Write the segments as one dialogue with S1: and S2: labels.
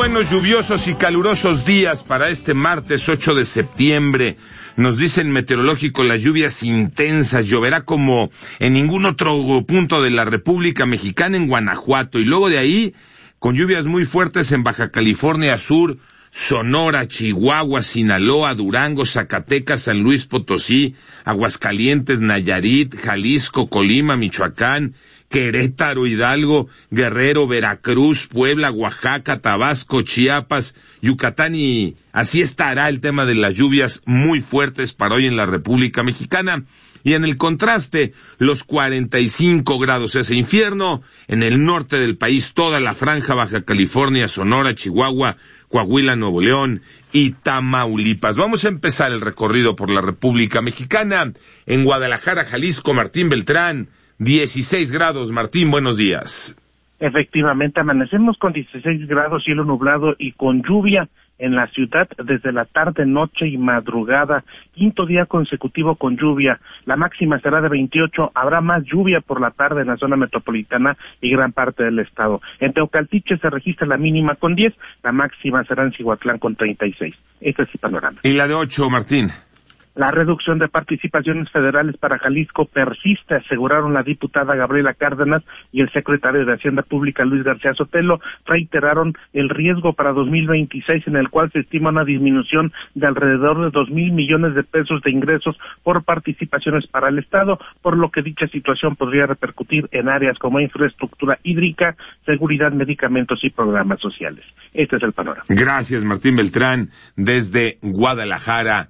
S1: buenos, lluviosos y calurosos días para este martes 8 de septiembre. Nos dicen meteorológico las lluvias intensas, lloverá como en ningún otro punto de la República Mexicana, en Guanajuato, y luego de ahí con lluvias muy fuertes en Baja California Sur, Sonora, Chihuahua, Sinaloa, Durango, Zacatecas, San Luis Potosí, Aguascalientes, Nayarit, Jalisco, Colima, Michoacán, Querétaro, Hidalgo, Guerrero, Veracruz, Puebla, Oaxaca, Tabasco, Chiapas, Yucatán, y así estará el tema de las lluvias muy fuertes para hoy en la República Mexicana. Y en el contraste, los 45 grados, ese infierno, en el norte del país, toda la franja Baja California, Sonora, Chihuahua, Coahuila, Nuevo León y Tamaulipas. Vamos a empezar el recorrido por la República Mexicana. En Guadalajara, Jalisco, Martín Beltrán, 16 grados. Martín, buenos días.
S2: Efectivamente, amanecemos con 16 grados, cielo nublado y con lluvia en la ciudad desde la tarde, noche y madrugada. Quinto día consecutivo con lluvia. La máxima será de 28. Habrá más lluvia por la tarde en la zona metropolitana y gran parte del estado. En Teocaltiche se registra la mínima con 10. La máxima será en Cihuatlán con 36. Este es el panorama.
S1: ¿Y la de 8, Martín?
S2: La reducción de participaciones federales para Jalisco persiste, aseguraron la diputada Gabriela Cárdenas y el secretario de Hacienda Pública Luis García Sotelo. Reiteraron el riesgo para 2026, en el cual se estima una disminución de alrededor de 2,000 millones de pesos de ingresos por participaciones para el Estado, por lo que dicha situación podría repercutir en áreas como infraestructura hídrica, seguridad, medicamentos y programas sociales. Este es el panorama.
S1: Gracias, Martín Beltrán, desde Guadalajara,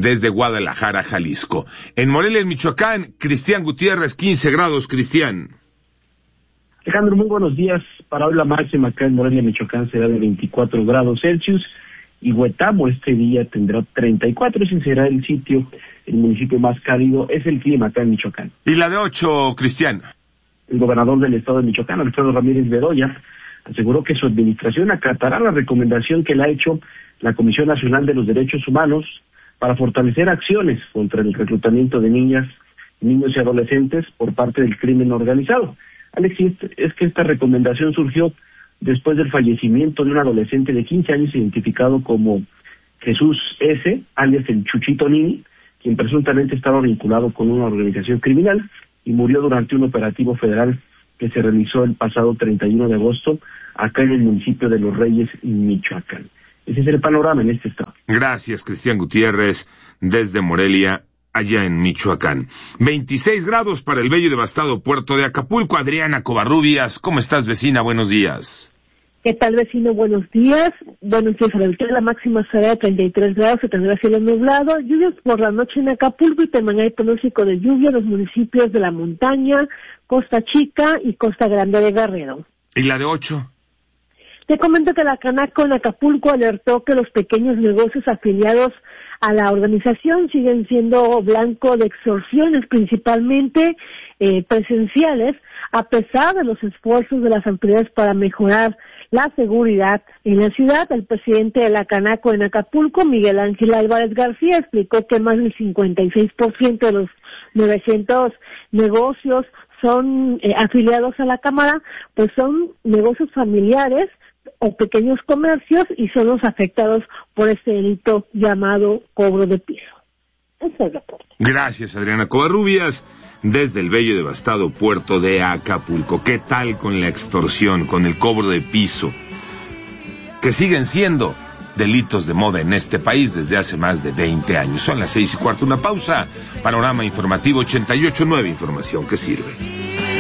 S1: Jalisco. En Morelia, en Michoacán, Cristian Gutiérrez, 15 grados, Cristian.
S3: Alejandro, muy buenos días. Para hoy la máxima acá en Morelia, Michoacán, será de 24 grados Celsius, y Huetamo este día tendrá 34, ese será el municipio más cálido, es el clima acá en Michoacán.
S1: ¿Y la de 8, Cristian?
S3: El gobernador del estado de Michoacán, Alfredo Ramírez Bedoya, aseguró que su administración acatará la recomendación que le ha hecho la Comisión Nacional de los Derechos Humanos para fortalecer acciones contra el reclutamiento de niñas, niños y adolescentes por parte del crimen organizado. Alex, es que esta recomendación surgió después del fallecimiento de un adolescente de 15 años identificado como Jesús S., alias el Chuchito Nini, quien presuntamente estaba vinculado con una organización criminal y murió durante un operativo federal que se realizó el pasado 31 de agosto acá en el municipio de Los Reyes, Michoacán. Ese es el panorama en este estado.
S1: Gracias, Cristian Gutiérrez, desde Morelia, allá en Michoacán. 26 grados para el bello y devastado puerto de Acapulco. Adriana Covarrubias, ¿cómo estás, vecina? Buenos días.
S4: ¿Qué tal, vecino? Buenos días. Buenos días, la máxima será de 33 grados, se tendrá cielo nublado, lluvias por la noche en Acapulco y tendrá el pronóstico de lluvia en los municipios de La Montaña, Costa Chica y Costa Grande de Guerrero.
S1: ¿Y la de 8?
S4: Te comento que la Canaco en Acapulco alertó que los pequeños negocios afiliados a la organización siguen siendo blanco de extorsiones, principalmente presenciales, a pesar de los esfuerzos de las autoridades para mejorar la seguridad en la ciudad. El presidente de la Canaco en Acapulco, Miguel Ángel Álvarez García, explicó que más del 56% de los 900 negocios son afiliados a la Cámara, pues son negocios familiares o pequeños comercios y son los afectados por este delito llamado cobro de piso. Ese es el reporte.
S1: Gracias, Adriana Covarrubias, desde el bello y devastado puerto de Acapulco. ¿Qué tal con la extorsión, con el cobro de piso? Que siguen siendo delitos de moda en este país desde hace más de 20 años. Son las 6:15, una pausa. Panorama informativo 88.9, información que sirve.